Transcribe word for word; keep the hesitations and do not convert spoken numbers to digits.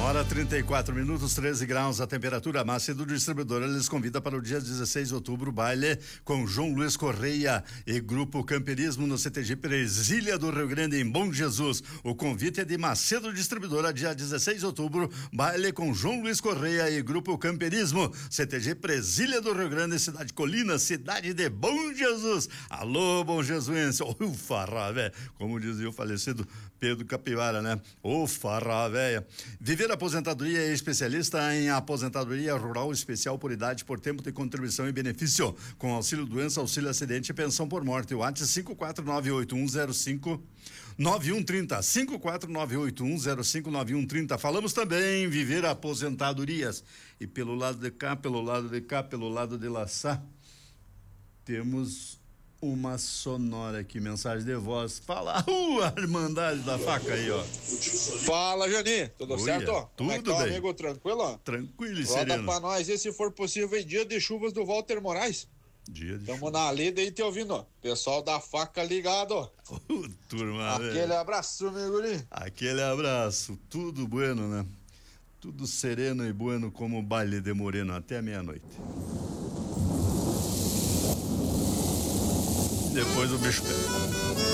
hora trinta e quatro minutos, treze graus a temperatura. Macedo Distribuidora lhes convida para o dia dezesseis de outubro, baile com João Luiz Correia e Grupo Camperismo no C T G Presília do Rio Grande, em Bom Jesus. O convite é de Macedo Distribuidora, dia dezesseis de outubro, baile com João Luiz Correia e Grupo Camperismo, C T G Presília do Rio Grande, cidade Colina, cidade de Bom Jesus. Alô, Bom Jesuense, ô oh, farra, velho, como dizia o falecido Pedro Capivara, né? Ô oh, farra, velha. Viver Aposentadoria é especialista em aposentadoria rural especial por idade, por tempo de contribuição e benefício, com auxílio doença, auxílio acidente e pensão por morte. O WhatsApp cinco quatro nove oito um zero cinco nove um três zero, cinco quatro nove oito um zero cinco nove um três zero. Falamos também em Viver Aposentadorias. E pelo lado de cá, pelo lado de cá, pelo lado de Laçá, temos uma sonora aqui, mensagem de voz. Fala, uh, a Irmandade da Faca aí, ó. Fala, Jani, tudo Uia, certo? tudo Como é que tá, bem. amigo? Tranquilo? Tranquilo e Roda sereno. pra nós, e se for possível, em dia de chuvas do Walter Moraes. Dia de Tamo na lida aí te ouvindo. Pessoal da Faca ligado. Uh, turma, Aquele velho. abraço, meu guri. Aquele abraço, tudo bueno, né? Tudo sereno e bueno como o baile de Moreno até meia-noite. Depois o bicho pega.